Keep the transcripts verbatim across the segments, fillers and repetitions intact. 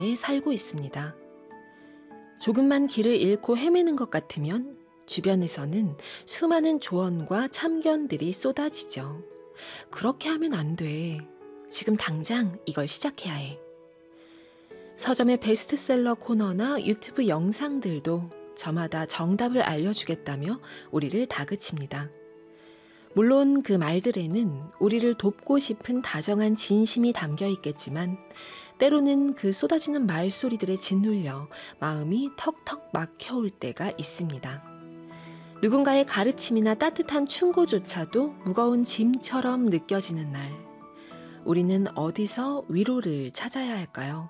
살고 있습니다. 조금만 길을 잃고 헤매는 것 같으면 주변에서는 수많은 조언과 참견들이 쏟아지죠. 그렇게 하면 안 돼. 지금 당장 이걸 시작해야 해. 서점의 베스트셀러 코너나 유튜브 영상들도 저마다 정답을 알려주겠다며 우리를 다그칩니다. 물론 그 말들에는 우리를 돕고 싶은 다정한 진심이 담겨 있겠지만 때로는 그 쏟아지는 말소리들에 짓눌려 마음이 턱턱 막혀올 때가 있습니다. 누군가의 가르침이나 따뜻한 충고조차도 무거운 짐처럼 느껴지는 날, 우리는 어디서 위로를 찾아야 할까요?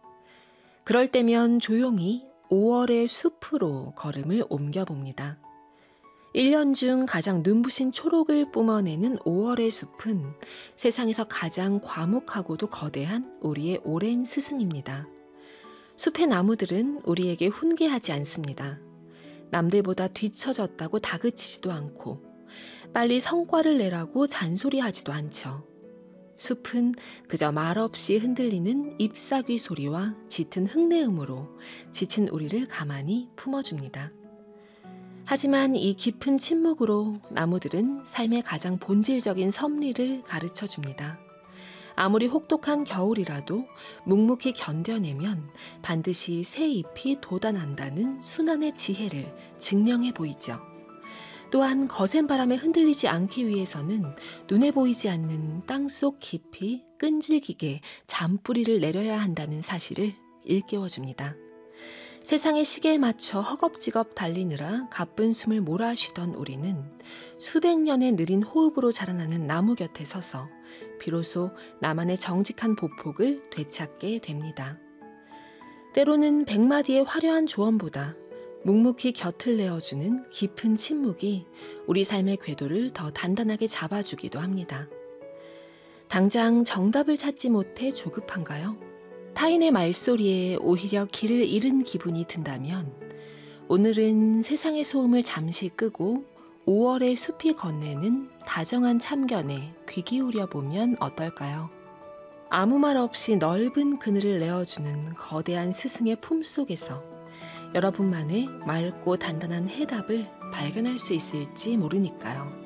그럴 때면 조용히 오월의 숲으로 걸음을 옮겨봅니다. 일 년 중 가장 눈부신 초록을 뿜어내는 오월의 숲은 세상에서 가장 과묵하고도 거대한 우리의 오랜 스승입니다. 숲의 나무들은 우리에게 훈계하지 않습니다. 남들보다 뒤처졌다고 다그치지도 않고 빨리 성과를 내라고 잔소리하지도 않죠. 숲은 그저 말없이 흔들리는 잎사귀 소리와 짙은 흙내음으로 지친 우리를 가만히 품어줍니다. 하지만 이 깊은 침묵으로 나무들은 삶의 가장 본질적인 섭리를 가르쳐줍니다. 아무리 혹독한 겨울이라도 묵묵히 견뎌내면 반드시 새 잎이 돋아난다는 순환의 지혜를 증명해 보이죠. 또한 거센 바람에 흔들리지 않기 위해서는 눈에 보이지 않는 땅속 깊이 끈질기게 잔뿌리를 내려야 한다는 사실을 일깨워줍니다. 세상의 시계에 맞춰 허겁지겁 달리느라 가쁜 숨을 몰아쉬던 우리는 수백 년의 느린 호흡으로 자라나는 나무 곁에 서서 비로소 나만의 정직한 보폭을 되찾게 됩니다. 때로는 백마디의 화려한 조언보다 묵묵히 곁을 내어주는 깊은 침묵이 우리 삶의 궤도를 더 단단하게 잡아주기도 합니다. 당장 정답을 찾지 못해 조급한가요? 타인의 말소리에 오히려 길을 잃은 기분이 든다면 오늘은 세상의 소음을 잠시 끄고 오월의 숲이 건네는 다정한 참견에 귀 기울여 보면 어떨까요? 아무 말 없이 넓은 그늘을 내어주는 거대한 스승의 품속에서 여러분만의 맑고 단단한 해답을 발견할 수 있을지 모르니까요.